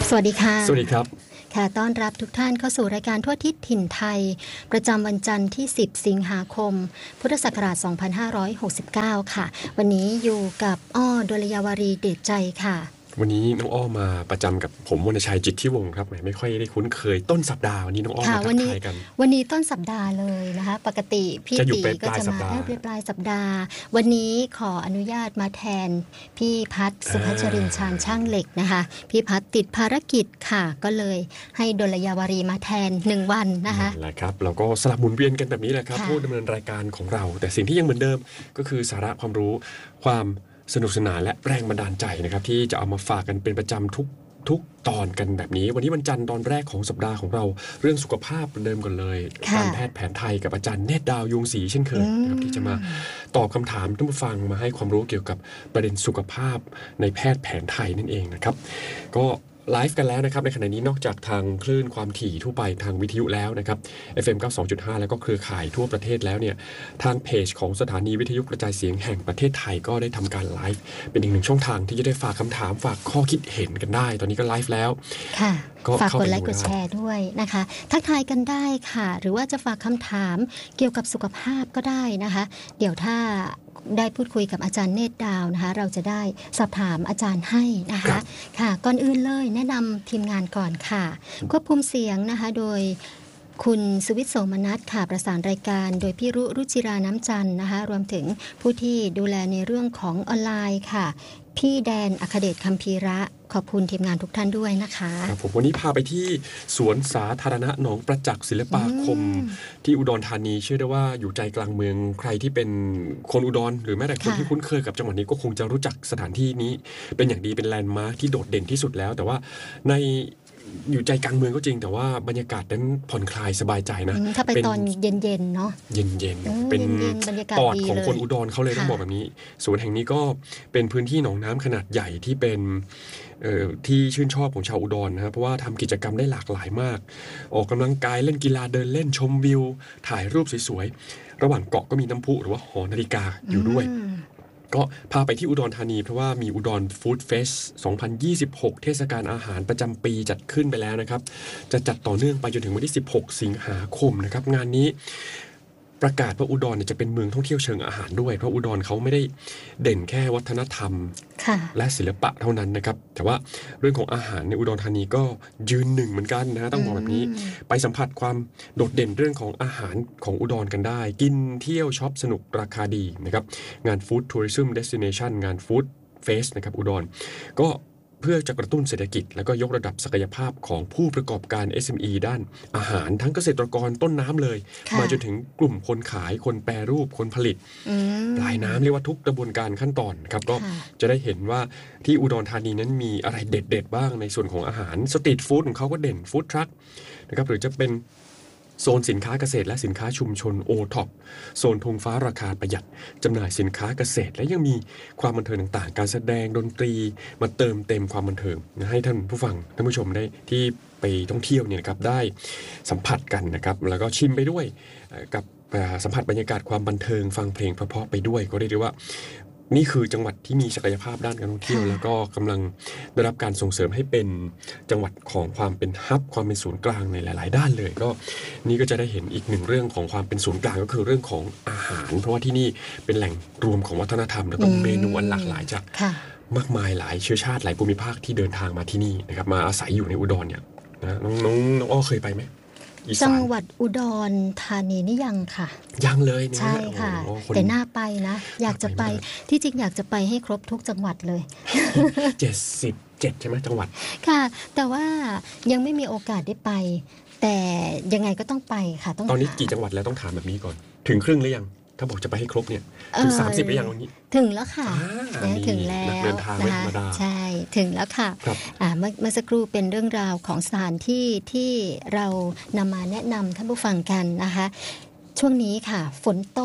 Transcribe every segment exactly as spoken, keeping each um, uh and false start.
สวัสดีค่ะสวัสดีครับค่ะต้อนรับทุกท่านเข้าสู่รายการทั่วทิศถิ่นไทยประจำวันจันทร์ที่สิบสิงหาคมพุทธศักราชสองพันห้าร้อยหกสิบเก้าค่ะวันนี้อยู่กับอ้อดลยาวารีเดชใจค่ะวันนี้น้องอ้อมาประจำกับผมวรรณชัยจิตที่วงครับไม่ค่อยได้คุ้นเคยต้นสัปดาห์วันนี้น้องอ้อมาทักทายกันวันนี้ต้นสัปดาห์เลยนะคะปกติพี่ตีก็จะมาปลายปลายสัปดาห์วันนี้ขออนุญาตมาแทนพี่พัฒน์สุภัชรินทร์ชาญช่างเหล็กนะคะพี่พัฒน์ติดภารกิจค่ะก็เลยให้ดลยาวารีมาแทนหนึ่งวันนะคะนั่นแหละครับเราก็สลับหมุนเวียนกันแบบนี้แหละครับผู้ดำเนินรายการของเราแต่สิ่งที่ยังเหมือนเดิมก็คือสาระความรู้ความสนุกสนานและแรงบันดาลใจนะครับที่จะเอามาฝากกันเป็นประจำทุกทุกตอนกันแบบนี้วันนี้วันจันทร์ตอนแรกของสัปดาห์ของเราเรื่องสุขภาพเดิมก่อนเลยการแพทย์แผนไทยกับอาจารย์เนตรดาวยุงศรีเช่นเคยนะครับที่จะมาตอบคำถามท่านผู้ฟังมาให้ความรู้เกี่ยวกับประเด็นสุขภาพในแพทย์แผนไทยนั่นเองนะครับก็ไลฟ์กันแล้วนะครับในขณะนี้นอกจากทางคลื่นความถี่ทั่วไปทางวิทยุแล้วนะครับ เอฟ เอ็ม เก้าสิบสองจุดห้า แล้วก็เครือข่ายทั่วประเทศแล้วเนี่ยทางเพจของสถานีวิทยุกระจายเสียงแห่งประเทศไทยก็ได้ทำการไลฟ์เป็นอีกหนึ่งช่องทางที่จะได้ฝากคำถามฝากข้อคิดเห็นกันได้ตอนนี้ก็ไลฟ์แล้วค่ะฝากกดไลค์กดแชร์ด้วยนะคะทักทายกันได้ค่ะหรือว่าจะฝากคำถามเกี่ยวกับสุขภาพก็ได้นะคะเดี๋ยวถ้าได้พูดคุยกับอาจารย์เนตรดาวนะคะเราจะได้สอบถามอาจารย์ให้นะคะค่ะก่อนอื่นเลยแนะนำทีมงานก่อนค่ะควบคุมเสียงนะคะโดยคุณสุวิทย์โสมนัสค่ะประสานรายการโดยพี่รุรุจิราน้ำจันทร์นะคะรวมถึงผู้ที่ดูแลในเรื่องของออนไลน์ค่ะพี่แดนอัคเดชคัมภีระขอบคุณทีมงานทุกท่านด้วยนะคะครับผมวันนี้พาไปที่สวนสาธารณะหนองประจักษ์ศิลปาคมที่อุดรธานีเชื่อได้ว่าอยู่ใจกลางเมืองใครที่เป็นคนอุดรหรือแม้แต่คนที่คุ้นเคยกับจังหวัดนี้ก็คงจะรู้จักสถานที่นี้เป็นอย่างดีเป็นแลนด์มาร์คที่โดดเด่นที่สุดแล้วแต่ว่าในอยู่ใจกลางเมืองก็จริงแต่ว่าบรรยากาศนั้นผ่อนคลายสบายใจนะถ้าไปตอนเย็นๆเนาะเย็นๆเป็นปอดของคนอุดรเขาเลยต้องบอกแบบนี้สวนแห่งนี้ก็เป็นพื้นที่หนองน้ำขนาดใหญ่ที่เป็นที่ชื่นชอบของชาวอุดรนะครับเพราะว่าทำกิจกรรมได้หลากหลายมากออกกำลังกายเล่นกีฬาเดินเล่นชมวิวถ่ายรูปสวยๆระหว่างเกาะก็มีน้ำพุหรือว่าหอนาฬิกาอยู่ด้วยก็พาไปที่อุดรธานีเพราะว่ามีอุดรฟู้ดเฟสสองพันยี่สิบหกเทศกาลอาหารประจำปีจัดขึ้นไปแล้วนะครับจะจัดต่อเนื่องไปจนถึงวันที่สิบหกสิงหาคมนะครับงานนี้ประกาศว่าอุดรเนี่ยจะเป็นเมืองท่องเที่ยวเชิงอาหารด้วยเพราะอุดรเขาไม่ได้เด่นแค่วัฒนธรรมและศิลปะเท่านั้นนะครับแต่ว่าเรื่องของอาหารในอุดรธานีก็ยืนหนึ่งเหมือนกันนะต้องบอกแบบนี้ไปสัมผัสความโดดเด่นเรื่องของอาหารของอุดรกันได้กินเที่ยวช็อปสนุกราคาดีนะครับงานฟู้ดทัวริซึมเดสติเนชันงานฟู้ดเฟสนะครับอุดรก็เพื่อจะกระตุ้นเศรษฐกิจและก็ยกระดับศักยภาพของผู้ประกอบการ เอส เอ็ม อี ด้านอาหารทั้งเกษตรกรต้นน้ำเลยมาจนถึงกลุ่มคนขายคนแปรรูปคนผลิตปลายน้ำเรียกว่าทุกกระบวนการขั้นตอนครับก็จะได้เห็นว่าที่อุดรธานีนั้นมีอะไรเด็ดๆบ้างในส่วนของอาหารสตรีทฟู้ดของเขาก็เด่นฟู้ดทรัคนะครับหรือจะเป็นโซนสินค้าเกษตรและสินค้าชุมชน โอ ท็อป โซนธงฟ้าราคาประหยัดจำหน่ายสินค้าเกษตรและยังมีความบันเทิงต่างๆการแสดงดนตรีมาเติมเต็มความบันเทิงนะให้ท่านผู้ฟังท่านผู้ชมได้ที่ไปท่องเที่ยวเนี่ยนะครับได้สัมผัสกันนะครับแล้วก็ชิมไปด้วยกับสัมผัสบรรยากาศความบันเทิงฟังเพลงเพราะๆไปด้วยก็เรียกได้ว่านี่คือจังหวัดที่มีศักยภาพด้านการท่องเที่ยวแล้วก็กำลังได้รับการส่งเสริมให้เป็นจังหวัดของความเป็นฮับความเป็นศูนย์กลางในหลายๆด้านเลยก็นี่ก็จะได้เห็นอีกหนึ่งเรื่องของความเป็นศูนย์กลางก็คือเรื่องของอาหารเพราะว่าที่นี่เป็นแหล่งรวมของวัฒนธรรมแล้วก็เมนูอันหลากหลายจากมากมายหลายเชื้อชาติหลายภูมิภาคที่เดินทางมาที่นี่นะครับมาอาศัยอยู่ในอุดรเนี่ยนะน้องน้องน้องอ้อเคยไปไหมจังหวัดอุดรธานีนี่ยังค่ะยังเลยเนี่ยใช่ค่ะแต่น่าไปนะอยากจะไปที่จริงอยากจะไปให้ครบทุกจังหวัดเลยเจ็ดสิบเจ็ดใช่ไหมจังหวัดค่ะแต่ว่ายังไม่มีโอกาสได้ไปแต่ยังไงก็ต้องไปค่ะต้องตอนนี้กี่จังหวัดแล้วต้องถามแบบนี้ก่อนถึงครึ่งหรือยังถ้าบอกจะไปให้ครบเนี่ยถึงสามสิบหรือยังวันนี้ถึงแล้วค่ะถึงแล้วนะคะใช่ถึงแล้วค่ะเมื่อเมื่อสักครู่เป็นเรื่องราวของสถานที่ที่เรานำมาแนะนำท่านผู้ฟังกันนะคะช่วงนี้ค่ะฝนตก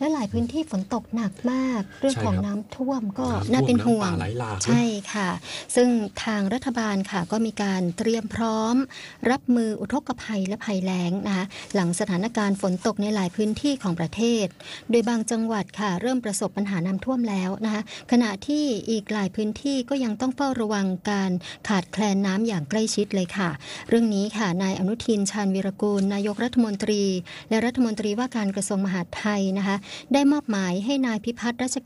และหลายพื้นที่ฝนตกหนักมากเรื่องของน้ำท่วมก็น่าเป็นห่วงใช่ค่ะซึ่งทางรัฐบาลค่ะก็มีการเตรียมพร้อมรับมืออุทกภัยและภัยแล้งนะคะหลังสถานการณ์ฝนตกในหลายพื้นที่ของประเทศโดยบางจังหวัดค่ะเริ่มประสบปัญหาน้ำท่วมแล้วนะคะขณะที่อีกหลายพื้นที่ก็ยังต้องเฝ้าระวังการขาดแคลนน้ำอย่างใกล้ชิดเลยค่ะเรื่องนี้ค่ะนายอนุทินชาญวีรกูลนายกรัฐมนตรีและรัฐมนตรีว่าการกระทรวงมหาดไทยนะคะได้มอบหมายให้นายพิพัฒน์รัช